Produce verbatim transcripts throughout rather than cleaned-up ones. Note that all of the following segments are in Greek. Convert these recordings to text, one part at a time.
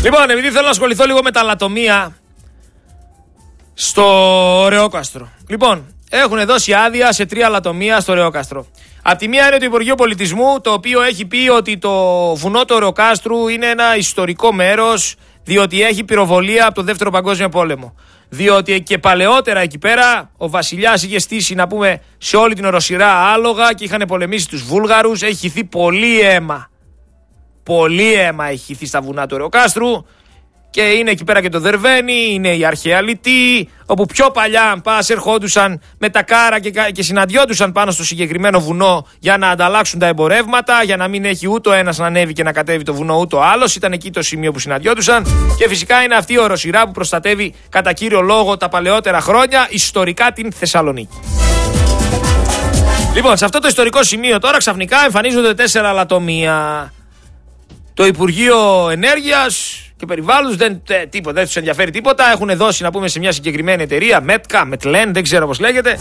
Λοιπόν, επειδή θέλω να ασχοληθώ λίγο με τα λατομεία στο Ρεόκαστρο. Λοιπόν, έχουν δώσει άδεια σε τρία λατομεία στο Ρεόκαστρο. Απ' τη μία είναι το Υπουργείο Πολιτισμού, το οποίο έχει πει ότι το βουνό του Ρεοκάστρου είναι ένα ιστορικό μέρος, διότι έχει πυροβολία από το Δεύτερο Παγκόσμιο Πόλεμο. Διότι και παλαιότερα εκεί πέρα ο βασιλιάς είχε στήσει, να πούμε, σε όλη την οροσειρά άλογα και είχαν πολεμήσει τους Βούλγαρους. Έχει χυθεί πολύ αίμα. Πολύ αίμα έχει χυθεί στα βουνά του Ρεοκάστρου. Και είναι εκεί πέρα και το Δερβαίνι, είναι η αρχαία Λιτή, όπου πιο παλιά, αν πας, ερχόντουσαν με τα κάρα και, και συναντιόντουσαν πάνω στο συγκεκριμένο βουνό για να ανταλλάξουν τα εμπορεύματα, για να μην έχει ούτε ο ένας να ανέβει και να κατέβει το βουνό, ούτε ο άλλος. Ήταν εκεί το σημείο που συναντιόντουσαν. Και φυσικά είναι αυτή η οροσειρά που προστατεύει κατά κύριο λόγο τα παλαιότερα χρόνια ιστορικά την Θεσσαλονίκη. Λοιπόν, σε αυτό το ιστορικό σημείο τώρα ξαφνικά εμφανίζονται τέσσερα λατομεία. Το Υπουργείο Ενέργειας και Περιβάλλοντος δεν, τε, τίποτα, δεν τους ενδιαφέρει τίποτα. Έχουν δώσει, να πούμε, σε μια συγκεκριμένη εταιρεία, Μέτκα, Μετλέν, δεν ξέρω πώς λέγεται,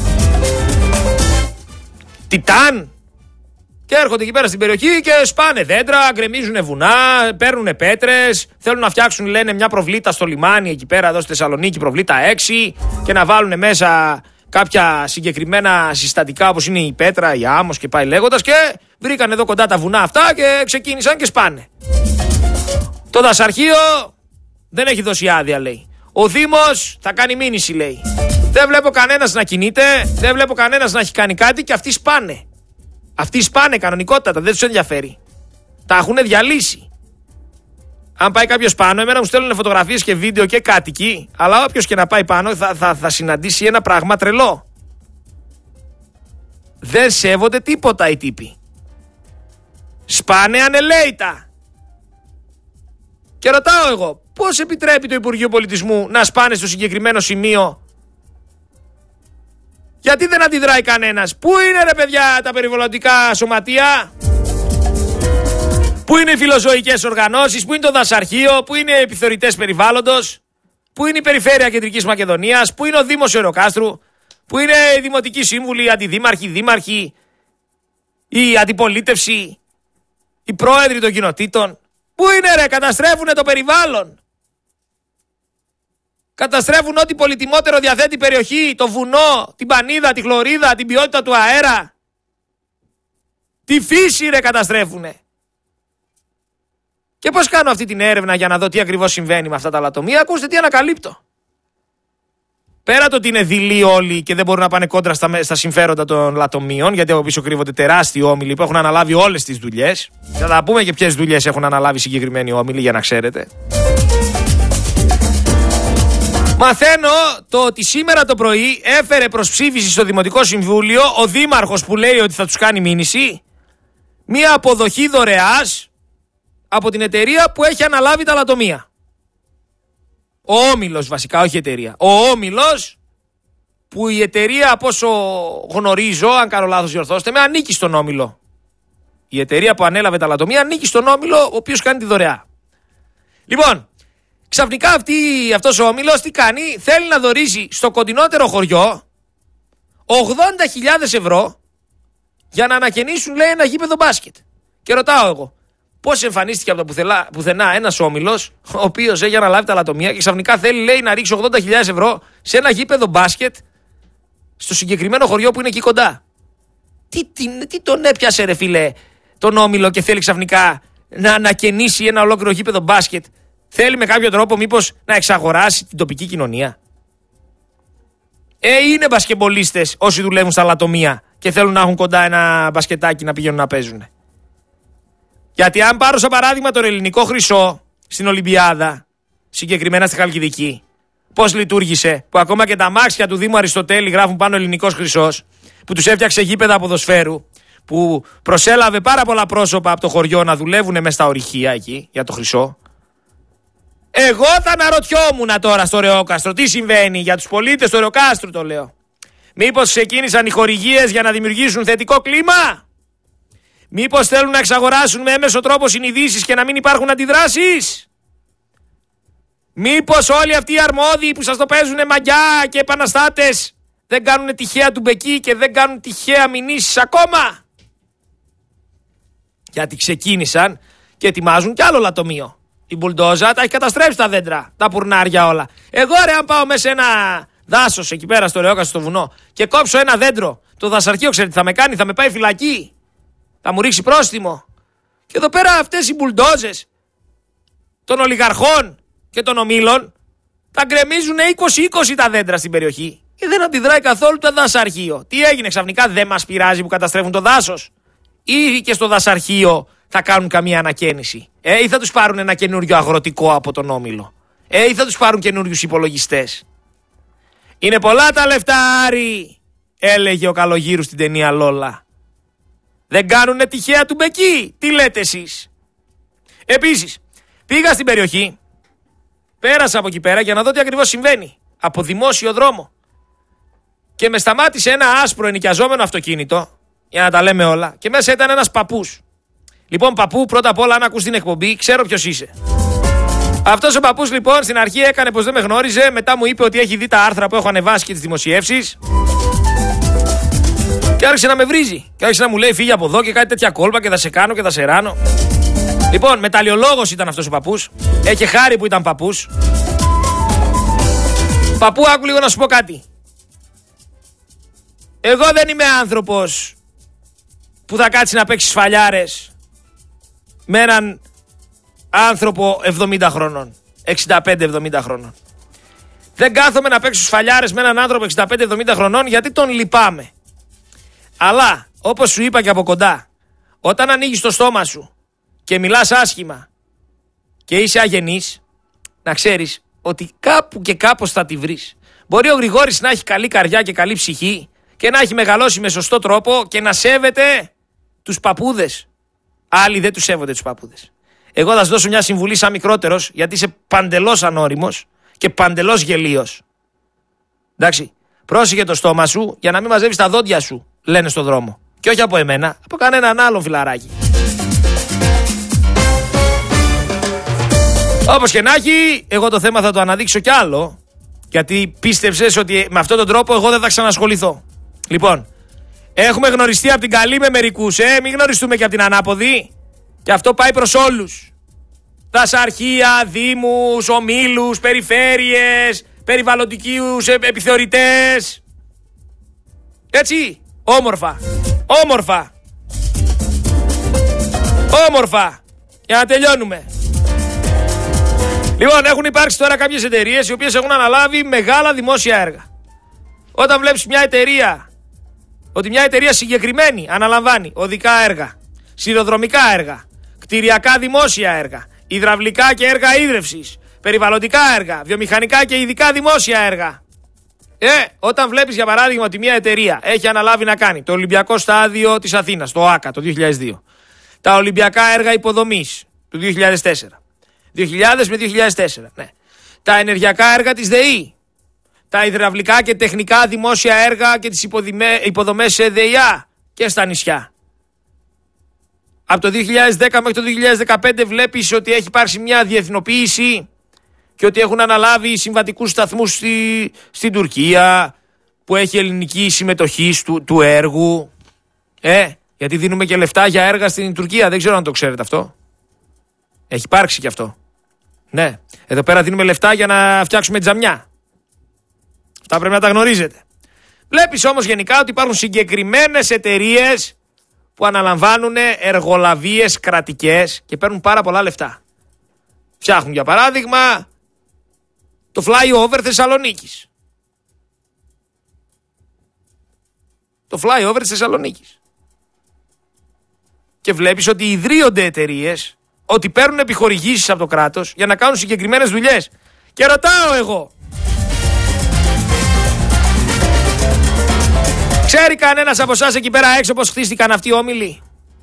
Τιτάν, και έρχονται εκεί πέρα στην περιοχή και σπάνε δέντρα, γκρεμίζουν βουνά, παίρνουν πέτρες, θέλουν να φτιάξουν, λένε, μια προβλήτα στο λιμάνι εκεί πέρα, εδώ στη Θεσσαλονίκη, προβλήτα έξι, και να βάλουν μέσα κάποια συγκεκριμένα συστατικά όπως είναι η πέτρα, η άμμος και πάει λέγοντας, και βρήκαν εδώ κοντά τα βουνά αυτά και ξεκίνησαν και σπάνε. Το δασαρχείο δεν έχει δώσει άδεια, λέει. Ο Δήμος θα κάνει μήνυση, λέει. Δεν βλέπω κανένας να κινείται, δεν βλέπω κανένας να έχει κάνει κάτι και αυτοί σπάνε. Αυτοί σπάνε κανονικότατα, δεν τους ενδιαφέρει. Τα έχουν διαλύσει. Αν πάει κάποιος πάνω, εμένα μου στέλνουν φωτογραφίες και βίντεο και κάτοικοι, αλλά όποιος και να πάει πάνω θα, θα, θα συναντήσει ένα πράγμα τρελό. Δεν σέβονται τίποτα οι τύποι. Σπάνε ανελαίητα. Και ρωτάω εγώ, πώς επιτρέπει το Υπουργείο Πολιτισμού να σπάνε στο συγκεκριμένο σημείο? Γιατί δεν αντιδράει κανένας? Πού είναι, ρε παιδιά, τα περιβαλλοντικά σωματεία? Πού είναι οι φιλοζωικές οργανώσεις? Πού είναι το δασαρχείο? Πού είναι οι επιθεωρητές περιβάλλοντος? Πού είναι η Περιφέρεια Κεντρικής Μακεδονίας? Πού είναι ο Δήμος Ρεοκάστρου? Πού είναι οι δημοτικοί σύμβουλοι, οι αντιδήμαρχοι, οι δήμαρχοι, η αντιπολίτευση, οι πρόεδροι των κοινοτήτων? Πού είναι, ρε? Καταστρέφουνε το περιβάλλον. Καταστρέφουν ό,τι πολυτιμότερο διαθέτει η περιοχή, το βουνό, την πανίδα, τη χλωρίδα, την ποιότητα του αέρα. Τη φύση, ρε, καταστρέφουνε. Και πώς κάνω αυτή την έρευνα για να δω τι ακριβώς συμβαίνει με αυτά τα λατομεία? Ακούστε τι ανακαλύπτω. Πέρα το ότι είναι δειλοί όλοι και δεν μπορούν να πάνε κόντρα στα, στα συμφέροντα των λατομείων, γιατί από πίσω κρύβονται τεράστιοι όμιλοι που έχουν αναλάβει όλες τις δουλειές. Θα τα πούμε και ποιες δουλειές έχουν αναλάβει συγκεκριμένοι όμιλοι, για να ξέρετε. Μαθαίνω το ότι σήμερα το πρωί έφερε προς ψήφιση στο Δημοτικό Συμβούλιο ο δήμαρχος, που λέει ότι θα τους κάνει μήνυση, μία αποδοχή δωρεάς από την εταιρεία που έχει αναλάβει τα λατομεία. Ο όμιλος, βασικά, όχι η εταιρεία. Ο όμιλος, που η εταιρεία, από όσο γνωρίζω, αν κάνω λάθος διορθώστε με, ανήκει στον όμιλο. Η εταιρεία που ανέλαβε τα λατομεία ανήκει στον όμιλο, ο οποίος κάνει τη δωρεά. Λοιπόν, ξαφνικά αυτή, αυτός ο όμιλος τι κάνει? Θέλει να δωρήσει στο κοντινότερο χωριό ογδόντα χιλιάδες ευρώ για να ανακαινήσουν, λέει, ένα γήπεδο μπάσκετ. Και ρωτάω εγώ, πώς εμφανίστηκε από το πουθενά, πουθενά ένας όμιλος, ο οποίος έχει αναλάβει τα λατομεία και ξαφνικά θέλει, λέει, να ρίξει ογδόντα χιλιάδες ευρώ σε ένα γήπεδο μπάσκετ στο συγκεκριμένο χωριό που είναι εκεί κοντά? Τι, τι, τι τον έπιασε, ρε φίλε, τον όμιλο, και θέλει ξαφνικά να ανακαινήσει ένα ολόκληρο γήπεδο μπάσκετ? Θέλει με κάποιο τρόπο μήπως να εξαγοράσει την τοπική κοινωνία? Ε, είναι μπασκεμπολίστες όσοι δουλεύουν στα λατομεία και θέλουν να έχουν κοντά ένα μπασκετάκι να πηγαίνουν να παίζουν. Γιατί αν πάρω σαν παράδειγμα τον ελληνικό χρυσό στην Ολυμπιάδα, συγκεκριμένα στη Χαλκιδική, πώς λειτουργήσε, που ακόμα και τα αμάξια του Δήμου Αριστοτέλη γράφουν πάνω ελληνικός χρυσός, που τους έφτιαξε γήπεδα ποδοσφαίρου, που προσέλαβε πάρα πολλά πρόσωπα από το χωριό να δουλεύουν μέσα στα ορυχεία εκεί για το χρυσό. Εγώ θα αναρωτιόμουν τώρα στο Ρεόκαστρο τι συμβαίνει για τους πολίτες του Ρεοκάστρου, το λέω. Μήπως ξεκίνησαν οι χορηγίες για να δημιουργήσουν θετικό κλίμα? Μήπως θέλουν να εξαγοράσουν με έμεσο τρόπο συνειδήσεις και να μην υπάρχουν αντιδράσεις? Μήπως όλοι αυτοί οι αρμόδιοι που σας το παίζουν μαγιά και επαναστάτες δεν κάνουν τυχαία του μπεκί και δεν κάνουν τυχαία μηνύσεις ακόμα? Γιατί ξεκίνησαν και ετοιμάζουν κι άλλο λατομείο. η μπουλντόζα, τα έχει καταστρέψει τα δέντρα, τα πουρνάρια όλα. Εγώ ρε, αν πάω μέσα σε ένα δάσος εκεί πέρα στο Ρεόκαστο στο βουνό και κόψω ένα δέντρο, το δασαρχείο ξέρετε τι θα με κάνει, θα με πάει φυλακή. Θα μου ρίξει πρόστιμο. Και εδώ πέρα αυτές οι μπουλντόζες των ολιγαρχών και των ομίλων θα γκρεμίζουν είκοσι είκοσι τα δέντρα στην περιοχή και δεν αντιδράει καθόλου το δασαρχείο. Τι έγινε ξαφνικά, δεν μας πειράζει που καταστρέφουν το δάσος? Ή και στο δασαρχείο θα κάνουν καμία ανακαίνιση? Ε, ή θα τους πάρουν ένα καινούριο αγροτικό από τον όμιλο? Ε, ή θα τους πάρουν καινούριους υπολογιστές? Είναι πολλά τα λεφτά, Άρη, έλεγε ο Καλογύρου στην ταινία Λόλα. Δεν κάνουνε τυχαία του μπεκί. Τι λέτε εσείς? Επίσης, πήγα στην περιοχή, πέρασα από εκεί πέρα για να δω τι ακριβώς συμβαίνει. Από δημόσιο δρόμο. Και με σταμάτησε ένα άσπρο ενοικιαζόμενο αυτοκίνητο, για να τα λέμε όλα, και μέσα ήταν ένας παππούς. Λοιπόν, παππού, πρώτα απ' όλα, αν ακούς την εκπομπή, ξέρω ποιος είσαι. Αυτός ο παππούς, λοιπόν, στην αρχή έκανε πως δεν με γνώριζε, μετά μου είπε ότι έχει δει τα άρθρα που έχω ανεβάσει και τις δημοσιεύσεις. Και άρχισε να με βρίζει. Και άρχισε να μου λέει: φύγε από εδώ και κάτι τέτοια κόλπα και θα σε κάνω και θα σε ράνω. Λοιπόν, μεταλλιολόγος ήταν αυτός ο παππούς. Έχει χάρη που ήταν παππούς. Παππού, άκου λίγο να σου πω κάτι. Εγώ δεν είμαι άνθρωπος που θα κάτσει να παίξει σφαλιάρες με έναν άνθρωπο εβδομήντα χρονών, εξήντα πέντε εβδομήντα χρονών. Δεν κάθομαι να παίξω σφαλιάρες με έναν άνθρωπο εξήντα πέντε εβδομήντα χρονών γιατί τον λυπάμαι. Αλλά, όπως σου είπα και από κοντά, όταν ανοίγεις το στόμα σου και μιλάς άσχημα και είσαι αγενής, να ξέρεις ότι κάπου και κάπως θα τη βρεις. Μπορεί ο Γρηγόρης να έχει καλή καρδιά και καλή ψυχή και να έχει μεγαλώσει με σωστό τρόπο και να σέβεται τους παππούδες. Άλλοι δεν τους σέβονται τους παππούδες. Εγώ θα σου δώσω μια συμβουλή σαν μικρότερος, γιατί είσαι παντελώς ανώριμος και παντελώς γελίος. Εντάξει, πρόσεχε το στόμα σου για να μην μαζεύεις τα δόντια σου, λένε στο δρόμο. Και όχι από εμένα, από κανέναν άλλον φιλαράκι. Όπως και να έχει, εγώ το θέμα θα το αναδείξω κι άλλο, γιατί πίστεψες ότι με αυτόν τον τρόπο εγώ δεν θα ξανασχοληθώ. Λοιπόν, έχουμε γνωριστεί από την καλή με μερικούς, ε, μην γνωριστούμε και από την ανάποδη. Και αυτό πάει προς όλους. Δασαρχεία, δήμους, ομίλους, περιφέρειες, περιβαλλοντικούς επιθεωρητές. Έτσι, όμορφα, όμορφα, όμορφα, για να τελειώνουμε. Λοιπόν, έχουν υπάρξει τώρα κάποιες εταιρείες οι οποίες έχουν αναλάβει μεγάλα δημόσια έργα. Όταν βλέπεις μια εταιρεία, ότι μια εταιρεία συγκεκριμένη αναλαμβάνει οδικά έργα, σιδηροδρομικά έργα, κτηριακά δημόσια έργα, υδραυλικά και έργα ίδρευσης, περιβαλλοντικά έργα, βιομηχανικά και ειδικά δημόσια έργα. Ε, όταν βλέπεις για παράδειγμα ότι μια εταιρεία έχει αναλάβει να κάνει το Ολυμπιακό Στάδιο της Αθήνας, το ΆΚΑ το δύο χιλιάδες δύο, τα Ολυμπιακά έργα υποδομής του δύο χιλιάδες τέσσερα, δύο χιλιάδες με δύο χιλιάδες τέσσερα, ναι. Τα ενεργειακά έργα της ΔΕΗ, τα υδραυλικά και τεχνικά δημόσια έργα και τις υποδομές σε ΔΕΙΑ και στα νησιά. Από το δύο χιλιάδες δέκα μέχρι το δύο χιλιάδες δεκαπέντε βλέπεις ότι έχει υπάρξει μια διεθνοποίηση και ότι έχουν αναλάβει συμβατικούς σταθμούς στη, στην Τουρκία που έχει ελληνική συμμετοχή του, του έργου. Ε, γιατί δίνουμε και λεφτά για έργα στην Τουρκία, δεν ξέρω αν το ξέρετε αυτό. Έχει υπάρξει και αυτό. Ναι, εδώ πέρα δίνουμε λεφτά για να φτιάξουμε τζαμιά. Αυτά πρέπει να τα γνωρίζετε. Βλέπεις όμως γενικά ότι υπάρχουν συγκεκριμένες εταιρείες που αναλαμβάνουν εργολαβίες κρατικές και παίρνουν πάρα πολλά λεφτά. Φτιάχνουν για παράδειγμα το flyover Θεσσαλονίκης. Το flyover της Θεσσαλονίκης. Και βλέπεις ότι ιδρύονται εταιρείες, ότι παίρνουν επιχορηγήσεις από το κράτος για να κάνουν συγκεκριμένες δουλειές. Και ρωτάω εγώ, ξέρει κανένας από εσάς εκεί πέρα έξω πώς χτίστηκαν αυτοί οι όμιλοι?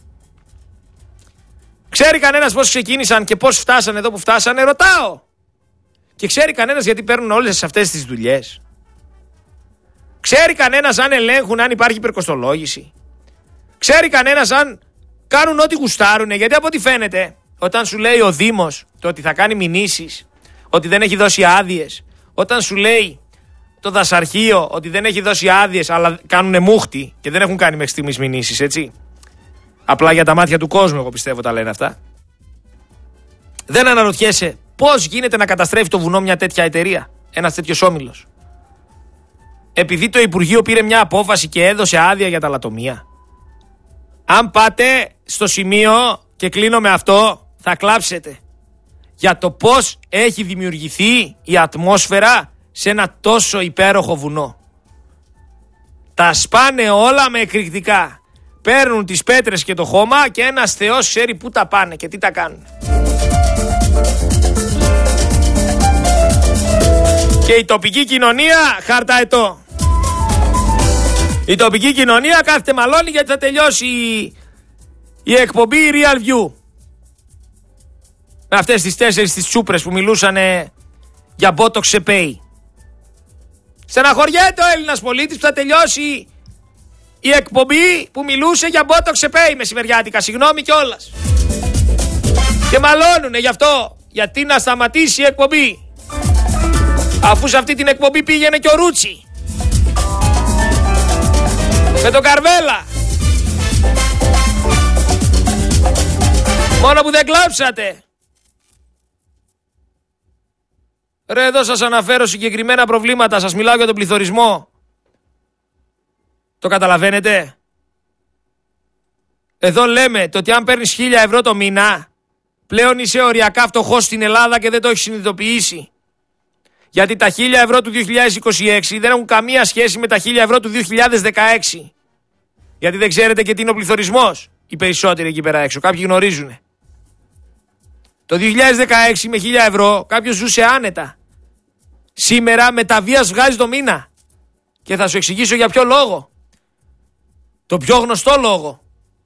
Ξέρει κανένας πώς ξεκίνησαν και πώς φτάσανε εδώ που φτάσανε? Ρωτάω. Και ξέρει κανένας γιατί παίρνουν όλες αυτές τις δουλειές? Ξέρει κανένας αν ελέγχουν αν υπάρχει υπερκοστολόγηση? Ξέρει κανένας αν κάνουν ό,τι γουστάρουνε? Γιατί από ό,τι φαίνεται, όταν σου λέει ο Δήμος το ότι θα κάνει μηνύσεις, ότι δεν έχει δώσει άδειες, όταν σου λέει το δασαρχείο ότι δεν έχει δώσει άδειες αλλά κάνουνε μούχτη και δεν έχουν κάνει μέχρι στιγμής μηνύσεις, έτσι. Απλά για τα μάτια του κόσμου, εγώ πιστεύω τα λένε αυτά. Δεν αναρωτιέσαι πώς γίνεται να καταστρέφει το βουνό μια τέτοια εταιρεία, ένας τέτοιος όμιλος? Επειδή το Υπουργείο πήρε μια απόφαση και έδωσε άδεια για τα λατομεία. Αν πάτε στο σημείο, και κλείνω με αυτό, θα κλάψετε για το πώς έχει δημιουργηθεί η ατμόσφαιρα σε ένα τόσο υπέροχο βουνό. Τα σπάνε όλα με εκρηκτικά. Παίρνουν τις πέτρες και το χώμα και ένας θεός ξέρει πού τα πάνε και τι τα κάνουν. Και η τοπική κοινωνία χαρταετό. Η τοπική κοινωνία κάθεται μαλώνει γιατί θα τελειώσει η, η εκπομπή Real View. Με αυτές τις τέσσερις τις τσούπρες που μιλούσαν για Botox σε pay. Στεναχωριέται ο Έλληνας πολίτης που θα τελειώσει η εκπομπή που μιλούσε για Botox σε pay μεσημεριάτικα. Συγγνώμη κιόλας. Και μαλώνουνε γι' αυτό. Γιατί να σταματήσει η εκπομπή. Αφού σε αυτή την εκπομπή πήγαινε και ο Ρούτσι. Με τον Καρβέλα. Μόνο που δεν κλάψατε. Ρε, εδώ σας αναφέρω συγκεκριμένα προβλήματα. Σας μιλάω για τον πληθωρισμό. Το καταλαβαίνετε? Εδώ λέμε το ότι αν παίρνεις χίλια ευρώ το μήνα, πλέον είσαι οριακά φτωχός στην Ελλάδα και δεν το έχεις συνειδητοποιήσει. Γιατί τα χίλια ευρώ του δύο χιλιάδες είκοσι έξι δεν έχουν καμία σχέση με τα χίλια ευρώ του δύο χιλιάδες δεκαέξι. Γιατί δεν ξέρετε και τι είναι ο πληθωρισμός. Οι περισσότεροι εκεί πέρα έξω. Κάποιοι γνωρίζουν. Το δύο χιλιάδες δεκαέξι με χίλια ευρώ κάποιος ζούσε άνετα. Σήμερα με τα βίας βγάζει το μήνα. Και θα σου εξηγήσω για ποιο λόγο. Το πιο γνωστό λόγο.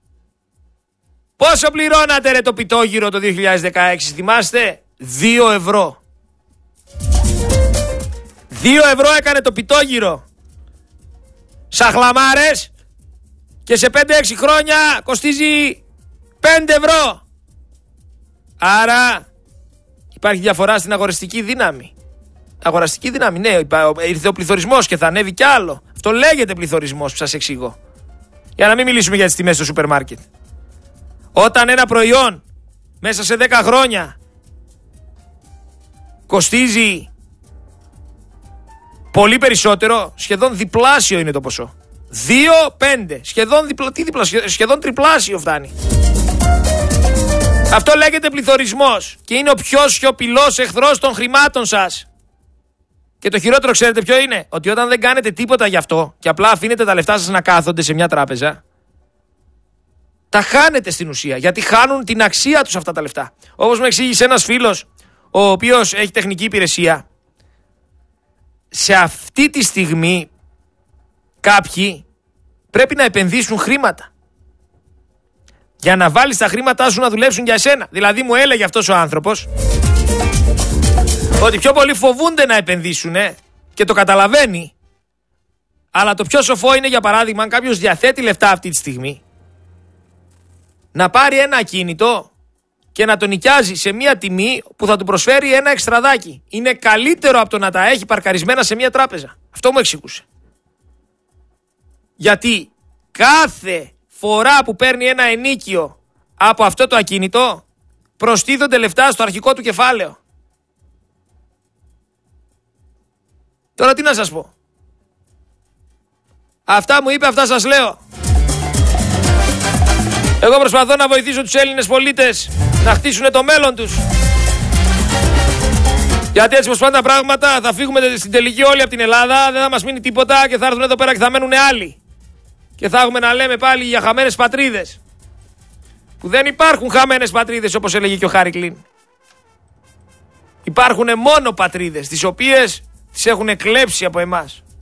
Πόσο πληρώνατε ρε το πιτόγυρο το δύο χιλιάδες δεκαέξι, θυμάστε? δύο ευρώ. δύο ευρώ έκανε το πιτόγυρο. Σαχλαμάρες. Και σε πέντε έξι χρόνια κοστίζει πέντε ευρώ. Άρα υπάρχει διαφορά στην αγοραστική δύναμη. Αγοραστική δύναμη, ναι, ήρθε ο πληθωρισμός και θα ανέβει κι άλλο. Αυτό λέγεται πληθωρισμός που σας εξηγώ. Για να μην μιλήσουμε για τις τιμές στο σούπερ μάρκετ. Όταν ένα προϊόν μέσα σε δέκα χρόνια κοστίζει πολύ περισσότερο, σχεδόν διπλάσιο είναι το ποσό. δύο πέντε. Σχεδόν, διπλα, τι διπλα, σχεδόν τριπλάσιο φτάνει. Αυτό λέγεται πληθωρισμός και είναι ο πιο σιωπηλός εχθρός των χρημάτων σας. Και το χειρότερο ξέρετε ποιο είναι? Ότι όταν δεν κάνετε τίποτα γι' αυτό και απλά αφήνετε τα λεφτά σας να κάθονται σε μια τράπεζα, τα χάνετε στην ουσία, γιατί χάνουν την αξία τους αυτά τα λεφτά. Όπως μου εξήγησε ένας φίλος, ο οποίος έχει τεχνική υπηρεσία, σε αυτή τη στιγμή κάποιοι πρέπει να επενδύσουν χρήματα για να βάλεις τα χρήματά σου να δουλέψουν για εσένα. Δηλαδή μου έλεγε αυτός ο άνθρωπος ότι πιο πολλοί φοβούνται να επενδύσουν και το καταλαβαίνει, αλλά το πιο σοφό είναι, για παράδειγμα, αν κάποιος διαθέτει λεφτά αυτή τη στιγμή, να πάρει ένα ακίνητο και να το νοικιάζει σε μια τιμή που θα του προσφέρει ένα εξτραδάκι. Είναι καλύτερο από το να τα έχει παρκαρισμένα σε μια τράπεζα. Αυτό μου εξηγούσε. Γιατί κάθε φορά που παίρνει ένα ενίκιο από αυτό το ακίνητο, προστίθονται λεφτά στο αρχικό του κεφάλαιο. Τώρα τι να σας πω. Αυτά μου είπε, αυτά σας λέω. Εγώ προσπαθώ να βοηθήσω τους Έλληνες πολίτες να χτίσουν το μέλλον τους. Γιατί έτσι πως πάνε τα πράγματα, θα φύγουμε στην τελική όλοι από την Ελλάδα, δεν θα μας μείνει τίποτα και θα έρθουν εδώ πέρα και θα μένουν άλλοι. Και θα έχουμε να λέμε πάλι για χαμένες πατρίδες. Που δεν υπάρχουν χαμένες πατρίδες, όπως έλεγε και ο Χάρη Κλίν. Υπάρχουν μόνο πατρίδες, τις οποίες τις έχουν κλέψει από εμάς.